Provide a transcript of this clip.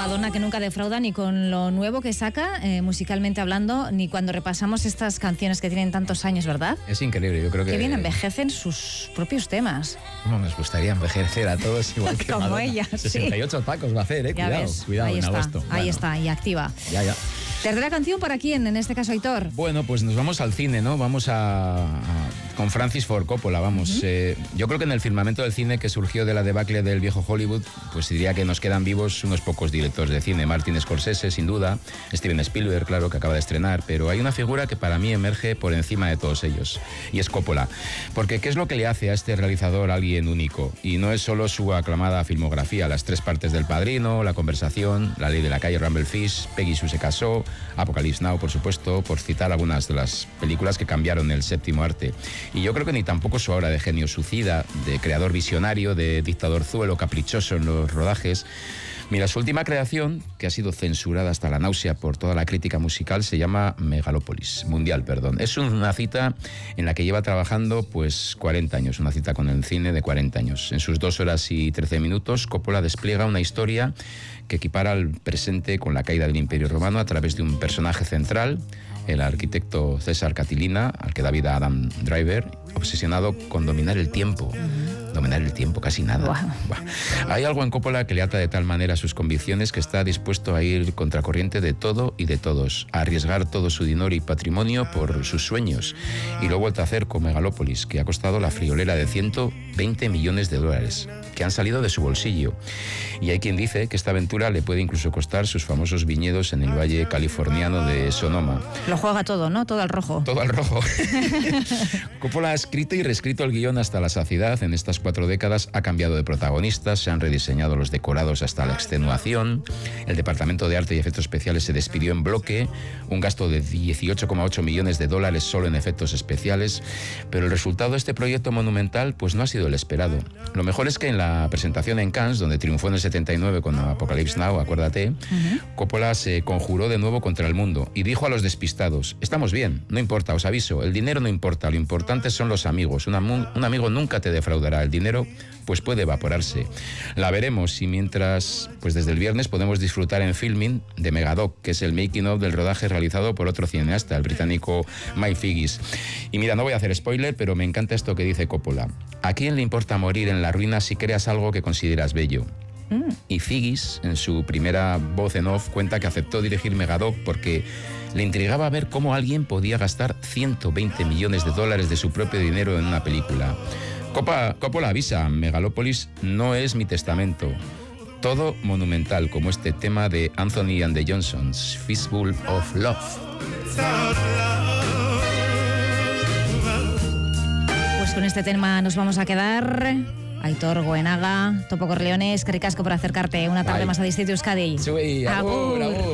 Madonna, que nunca defrauda ni con lo nuevo que saca, musicalmente hablando, ni cuando repasamos estas canciones que tienen tantos años, ¿verdad? Es increíble, yo creo que... Qué bien envejecen sus propios temas. ¿Cómo nos gustaría envejecer a todos igual que como Madonna? ella, 68 tacos va a hacer, Ya cuidado, ves, cuidado, ahí en está, agosto. ahí está, y activa. Ya. ¿Tercera canción para quién, en este caso, Aitor? Bueno, pues nos vamos al cine, ¿no? Vamos con Francis Ford Coppola, vamos. Yo creo que en el firmamento del cine que surgió de la debacle del viejo Hollywood, pues diría que nos quedan vivos unos pocos directores de cine. Martin Scorsese, sin duda, Steven Spielberg, claro, que acaba de estrenar, pero hay una figura que para mí emerge por encima de todos ellos, y es Coppola. Porque ¿qué es lo que le hace a este realizador alguien único? Y no es solo su aclamada filmografía, las 3 partes del Padrino, La conversación, La ley de la calle Rumble Fish, Peggy Sue se casó, Apocalypse Now, por supuesto, por citar algunas de las películas que cambiaron el séptimo arte. Y yo creo que ni tampoco su obra de genio suicida, de creador visionario, de dictadorzuelo caprichoso en los rodajes. Mira, su última creación, que ha sido censurada hasta la náusea por toda la crítica musical, se llama Mundial. Es una cita en la que lleva trabajando pues 40 años, una cita con el cine de 40 años. En sus 2 horas y 13 minutos, Coppola despliega una historia que equipara al presente con la caída del Imperio Romano a través de un personaje central, el arquitecto César Catilina, al que da vida Adam Driver, obsesionado con dominar el tiempo. Dominar el tiempo, casi nada. Wow. Hay algo en Coppola que le ata de tal manera sus convicciones que está dispuesto a ir contracorriente de todo y de todos, a arriesgar todo su dinero y patrimonio por sus sueños. Y lo ha vuelto a hacer con Megalópolis, que ha costado la friolera de $120 millones, que han salido de su bolsillo. Y hay quien dice que esta aventura le puede incluso costar sus famosos viñedos en el valle californiano de Sonoma. Lo juega todo, ¿no? Todo al rojo. Todo al rojo. Coppola ha escrito y reescrito el guión hasta la saciedad. En estas 4 décadas ha cambiado de protagonistas, se han rediseñado los decorados hasta la extenuación, el departamento de arte y efectos especiales se despidió en bloque, un gasto de $18,8 millones solo en efectos especiales, pero el resultado de este proyecto monumental pues no ha sido el esperado. Lo mejor es que en la presentación en Cannes, donde triunfó en el 79 con Apocalypse Now, acuérdate, Coppola se conjuró de nuevo contra el mundo y dijo a los despistados: estamos bien, no importa, os aviso, el dinero no importa, lo importante son los amigos, un amigo nunca te defraudará, el dinero pues puede evaporarse. La veremos y mientras, pues desde el viernes podemos disfrutar en Filmin de Megadoc, que es el making of del rodaje realizado por otro cineasta, el británico Mike Figgis. Y mira, no voy a hacer spoiler, pero me encanta esto que dice Coppola: ¿a quién le importa morir en la ruina si creas algo que consideras bello? Y Figgis, en su primera voz en off, cuenta que aceptó dirigir Megadoc porque le intrigaba ver cómo alguien podía gastar $120 millones de su propio dinero en una película. Coppola avisa: Megalópolis no es mi testamento. Todo monumental, como este tema de Anthony and the Johnsons, Fistful of Love. Pues con este tema nos vamos a quedar. Aitor Goenaga, Topo Corleones, eskerrik asko por acercarte una tarde más a Distrito Euskadi. Agur.